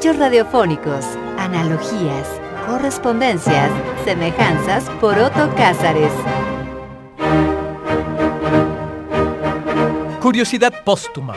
Hechos radiofónicos, analogías, correspondencias, semejanzas por Otto Cázares. Curiosidad póstuma.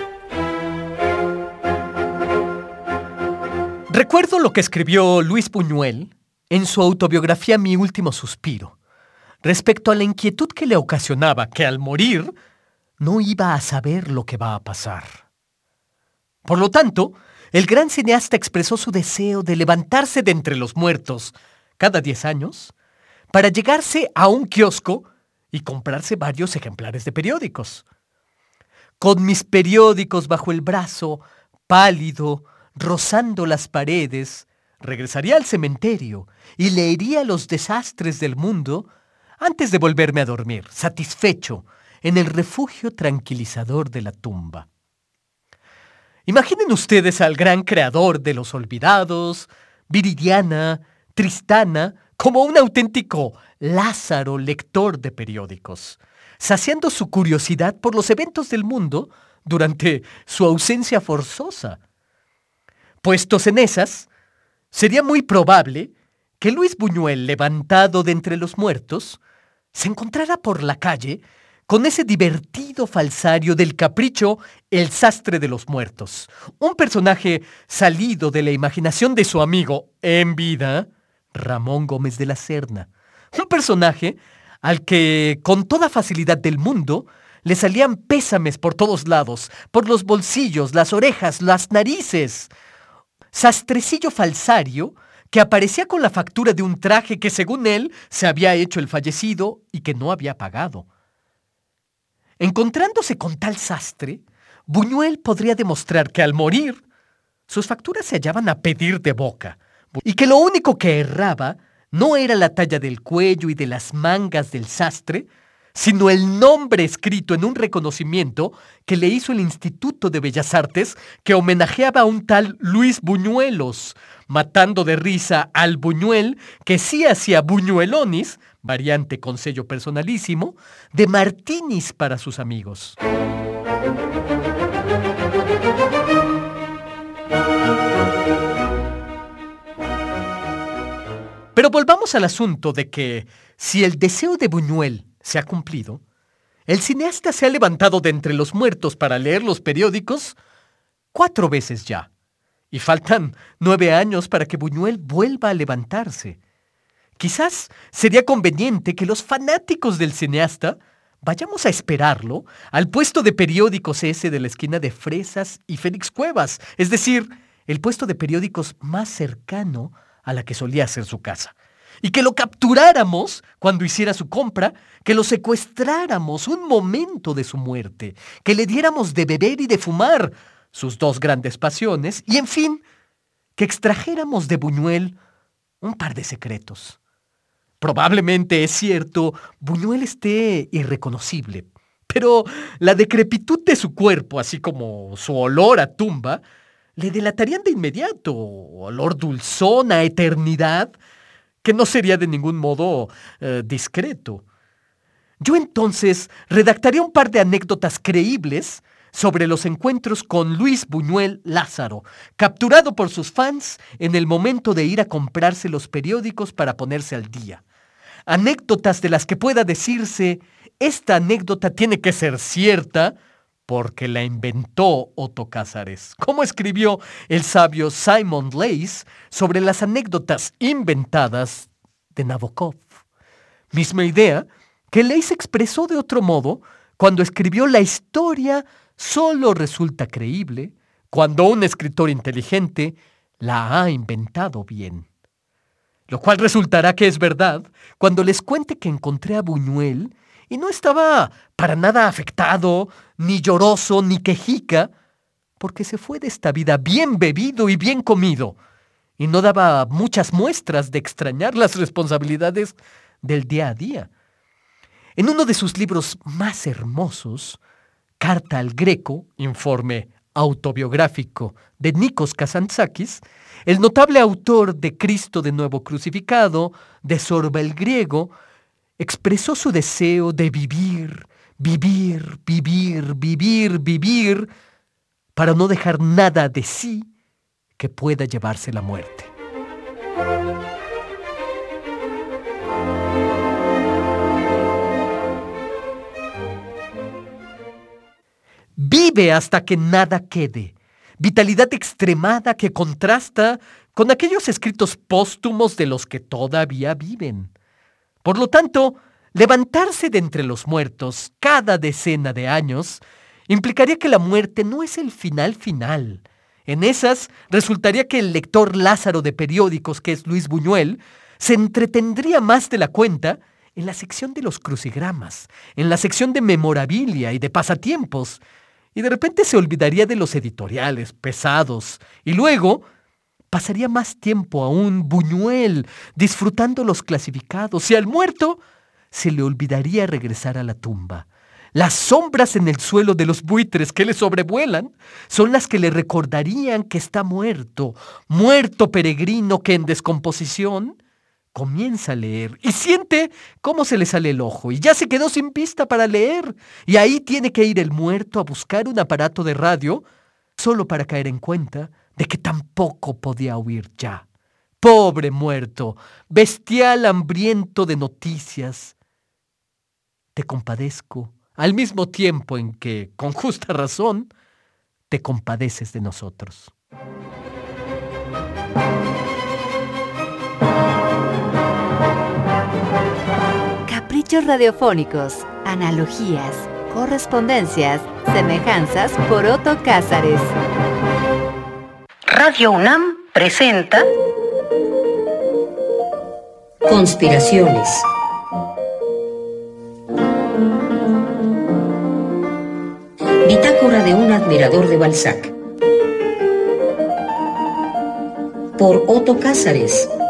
Recuerdo lo que escribió Luis Buñuel en su autobiografía Mi último suspiro, respecto a la inquietud que le ocasionaba que al morir no iba a saber lo que va a pasar. Por lo tanto, el gran cineasta expresó su deseo de levantarse de entre los muertos cada 10 años para llegarse a un kiosco y comprarse varios ejemplares de periódicos. Con mis periódicos bajo el brazo, pálido, rozando las paredes, regresaría al cementerio y leería los desastres del mundo antes de volverme a dormir, satisfecho, en el refugio tranquilizador de la tumba. Imaginen ustedes al gran creador de Los Olvidados, Viridiana, Tristana, como un auténtico Lázaro lector de periódicos, saciando su curiosidad por los eventos del mundo durante su ausencia forzosa. Puestos en esas, sería muy probable que Luis Buñuel, levantado de entre los muertos, se encontrara por la calle con ese divertido falsario del Capricho, el sastre de los muertos, un personaje salido de la imaginación de su amigo en vida, Ramón Gómez de la Serna, un personaje al que con toda facilidad del mundo le salían pésames por todos lados, por los bolsillos, las orejas, las narices. Sastrecillo falsario que aparecía con la factura de un traje que según él se había hecho el fallecido y que no había pagado. Encontrándose con tal sastre, Buñuel podría demostrar que al morir, sus facturas se hallaban a pedir de boca, y que lo único que erraba no era la talla del cuello y de las mangas del sastre, sino el nombre escrito en un reconocimiento que le hizo el Instituto de Bellas Artes, que homenajeaba a un tal Luis Buñuelos, matando de risa al Buñuel, que sí hacía Buñuelonis, variante con sello personalísimo, de martinis para sus amigos. Pero volvamos al asunto de que, si el deseo de Buñuel se ha cumplido, el cineasta se ha levantado de entre los muertos para leer los periódicos 4 veces ya, y faltan 9 años para que Buñuel vuelva a levantarse. Quizás sería conveniente que los fanáticos del cineasta vayamos a esperarlo al puesto de periódicos ese de la esquina de Fresas y Félix Cuevas, es decir, el puesto de periódicos más cercano a la que solía ser su casa. Y que lo capturáramos cuando hiciera su compra, que lo secuestráramos un momento de su muerte, que le diéramos de beber y de fumar, sus 2 grandes pasiones, y en fin, que extrajéramos de Buñuel un par de secretos. Probablemente, es cierto, Buñuel esté irreconocible, pero la decrepitud de su cuerpo, así como su olor a tumba, le delatarían de inmediato, olor dulzón a eternidad, que no sería de ningún modo discreto. Yo entonces redactaría un par de anécdotas creíbles sobre los encuentros con Luis Buñuel Lázaro, capturado por sus fans en el momento de ir a comprarse los periódicos para ponerse al día. Anécdotas de las que pueda decirse, esta anécdota tiene que ser cierta porque la inventó Otto Cázares, como escribió el sabio Simon Leys sobre las anécdotas inventadas de Nabokov. Misma idea que Leys expresó de otro modo cuando escribió La historia solo resulta creíble cuando un escritor inteligente la ha inventado bien. Lo cual resultará que es verdad cuando les cuente que encontré a Buñuel y no estaba para nada afectado, ni lloroso, ni quejica, porque se fue de esta vida bien bebido y bien comido, y no daba muchas muestras de extrañar las responsabilidades del día a día. En uno de sus libros más hermosos, Carta al Greco, informe autobiográfico de Nikos Kazantzakis, el notable autor de Cristo de nuevo crucificado, de Sorba el griego, expresó su deseo de vivir, vivir, vivir, vivir, vivir, para no dejar nada de sí que pueda llevarse la muerte. Vive hasta que nada quede. Vitalidad extremada que contrasta con aquellos escritos póstumos de los que todavía viven. Por lo tanto, levantarse de entre los muertos cada decena de años implicaría que la muerte no es el final final. En esas, resultaría que el lector Lázaro de periódicos, que es Luis Buñuel, se entretendría más de la cuenta en la sección de los crucigramas, en la sección de memorabilia y de pasatiempos, y de repente se olvidaría de los editoriales pesados, y luego pasaría más tiempo aún Buñuel disfrutando los clasificados, y al muerto se le olvidaría regresar a la tumba. Las sombras en el suelo de los buitres que le sobrevuelan son las que le recordarían que está muerto, muerto peregrino que en descomposición comienza a leer y siente cómo se le sale el ojo y ya se quedó sin vista para leer. Y ahí tiene que ir el muerto a buscar un aparato de radio solo para caer en cuenta de que tampoco podía oír ya. Pobre muerto, bestial hambriento de noticias. Te compadezco al mismo tiempo en que, con justa razón, te compadeces de nosotros. Caprichos radiofónicos, analogías, correspondencias, semejanzas por Otto Cázares. Radio UNAM presenta Conspiraciones. Bitácora de un admirador de Balzac. Por Otto Cázares.